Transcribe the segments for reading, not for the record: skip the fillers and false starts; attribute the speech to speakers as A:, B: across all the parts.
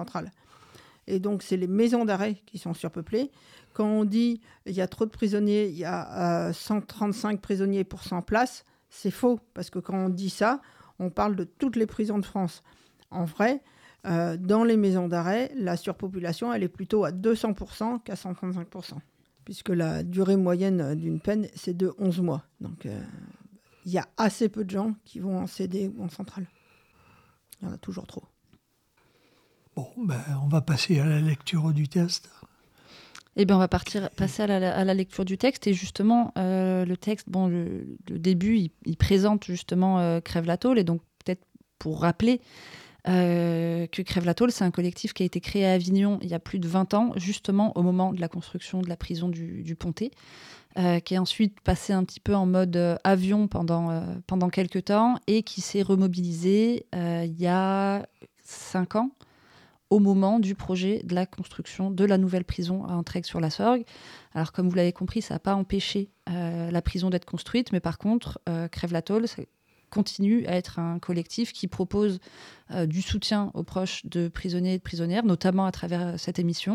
A: centrale. Et donc, c'est les maisons d'arrêt qui sont surpeuplées. Quand on dit il y a trop de prisonniers, il y a 135 prisonniers pour 100 places, c'est faux. Parce que quand on dit ça, on parle de toutes les prisons de France. En vrai, dans les maisons d'arrêt, la surpopulation, elle est plutôt à 200% qu'à 135%. Puisque la durée moyenne d'une peine, c'est de 11 mois. Donc, il y a assez peu de gens qui vont en CD ou en centrale. Il y en a toujours trop.
B: Bon, on va passer à la lecture du texte.
C: Eh bien, on va passer à la lecture du texte. Et justement, le texte, le début, il présente justement Crève la tôle. Et donc, peut-être pour rappeler que Crève la tôle, c'est un collectif qui a été créé à Avignon il y a plus de 20 ans, justement au moment de la construction de la prison du Pontet, qui est ensuite passé un petit peu en mode avion pendant quelques temps et qui s'est remobilisé il y a 5 ans, au moment du projet de la construction de la nouvelle prison à Entraigues-sur-la-Sorgue. Alors, comme vous l'avez compris, ça n'a pas empêché la prison d'être construite, mais par contre, Crève la tôle continue à être un collectif qui propose du soutien aux proches de prisonniers et de prisonnières, notamment à travers cette émission,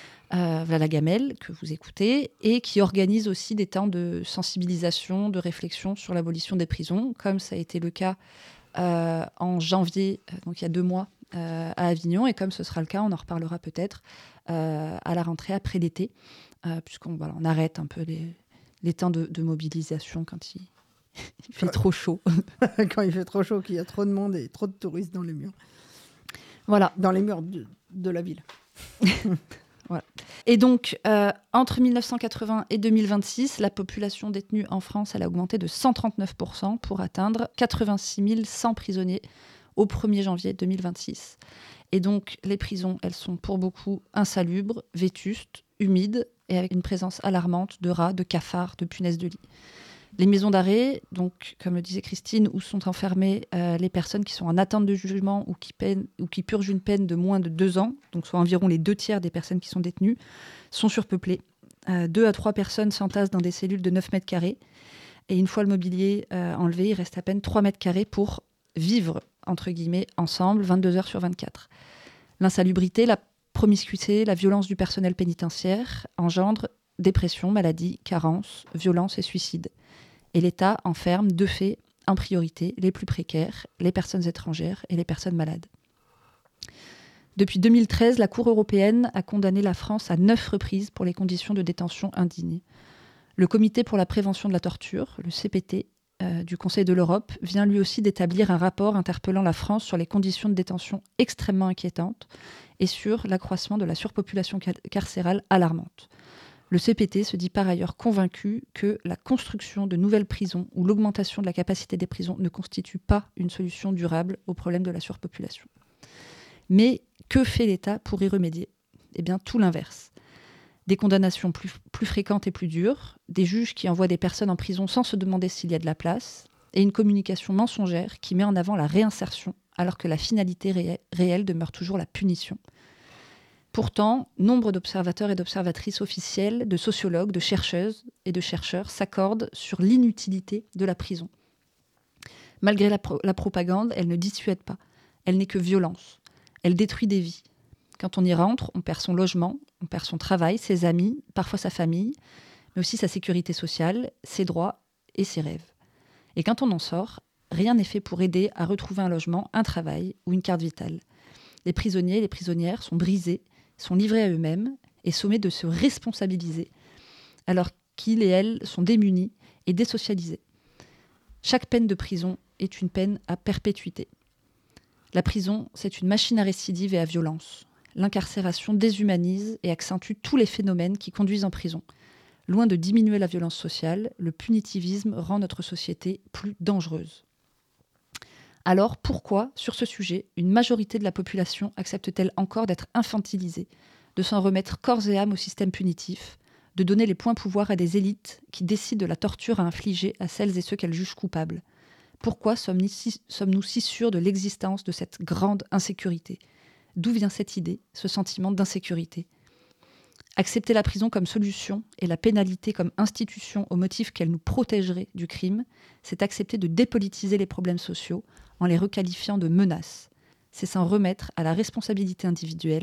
C: la Gamelle, que vous écoutez, et qui organise aussi des temps de sensibilisation, de réflexion sur l'abolition des prisons, comme ça a été le cas en janvier, donc il y a 2 mois, à Avignon, et comme ce sera le cas, on en reparlera peut-être à la rentrée après l'été, puisqu'on on arrête un peu les temps de mobilisation quand il fait trop chaud.
A: Quand il fait trop chaud, qu'il y a trop de monde et trop de touristes dans les murs.
C: Voilà.
A: Dans les murs de la ville.
C: Voilà. Et donc, entre 1980 et 2026, la population détenue en France, elle a augmenté de 139% pour atteindre 86 100 prisonniers au 1er janvier 2026. Et donc, les prisons, elles sont pour beaucoup insalubres, vétustes, humides et avec une présence alarmante de rats, de cafards, de punaises de lit. Les maisons d'arrêt, donc, comme le disait Christine, où sont enfermées les personnes qui sont en attente de jugement ou qui purgent une peine de moins de 2 ans, donc soit environ les 2/3 des personnes qui sont détenues, sont surpeuplées. 2 à 3 personnes s'entassent dans des cellules de 9 mètres carrés. Et une fois le mobilier enlevé, il reste à peine 3 mètres carrés pour vivre, entre guillemets, ensemble, 22 heures sur 24. L'insalubrité, la promiscuité, la violence du personnel pénitentiaire engendrent dépression, maladie, carence, violence et suicide. Et l'État enferme, de fait, en priorité, les plus précaires, les personnes étrangères et les personnes malades. Depuis 2013, la Cour européenne a condamné la France à 9 reprises pour les conditions de détention indignes. Le Comité pour la prévention de la torture, le CPT, du Conseil de l'Europe, vient lui aussi d'établir un rapport interpellant la France sur les conditions de détention extrêmement inquiétantes et sur l'accroissement de la surpopulation carcérale alarmante. Le CPT se dit par ailleurs convaincu que la construction de nouvelles prisons ou l'augmentation de la capacité des prisons ne constitue pas une solution durable au problème de la surpopulation. Mais que fait l'État pour y remédier ? Eh bien, tout l'inverse. Des condamnations plus fréquentes et plus dures, des juges qui envoient des personnes en prison sans se demander s'il y a de la place, et une communication mensongère qui met en avant la réinsertion, alors que la finalité réelle demeure toujours la punition. Pourtant, nombre d'observateurs et d'observatrices officielles, de sociologues, de chercheuses et de chercheurs s'accordent sur l'inutilité de la prison. Malgré la propagande, elle ne dissuade pas. Elle n'est que violence. Elle détruit des vies. Quand on y rentre, on perd son logement, on perd son travail, ses amis, parfois sa famille, mais aussi sa sécurité sociale, ses droits et ses rêves. Et quand on en sort, rien n'est fait pour aider à retrouver un logement, un travail ou une carte vitale. Les prisonniers et les prisonnières sont brisés, sont livrés à eux-mêmes et sommés de se responsabiliser, alors qu'ils et elles sont démunis et désocialisés. Chaque peine de prison est une peine à perpétuité. La prison, c'est une machine à récidive et à violence. L'incarcération déshumanise et accentue tous les phénomènes qui conduisent en prison. Loin de diminuer la violence sociale, le punitivisme rend notre société plus dangereuse. Alors pourquoi, sur ce sujet, une majorité de la population accepte-t-elle encore d'être infantilisée, de s'en remettre corps et âme au système punitif, de donner les points pouvoirs à des élites qui décident de la torture à infliger à celles et ceux qu'elles jugent coupables ? Pourquoi sommes-nous si sûrs de l'existence de cette grande insécurité ? D'où vient cette idée, ce sentiment d'insécurité ? Accepter la prison comme solution et la pénalité comme institution au motif qu'elle nous protégerait du crime, c'est accepter de dépolitiser les problèmes sociaux en les requalifiant de menaces. C'est s'en remettre à la responsabilité individuelle